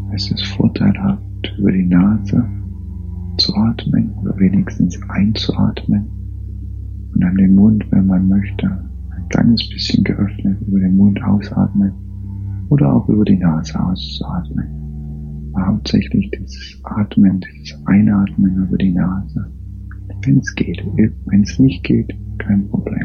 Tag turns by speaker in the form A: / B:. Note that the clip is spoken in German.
A: Es ist vorteilhaft, über die Nase zu atmen oder wenigstens einzuatmen und dann den Mund, wenn man möchte, ein kleines bisschen geöffnet über den Mund ausatmen oder auch über die Nase auszuatmen. Aber hauptsächlich dieses Atmen, dieses Einatmen über die Nase, wenn es geht. Wenn es nicht geht, kein Problem.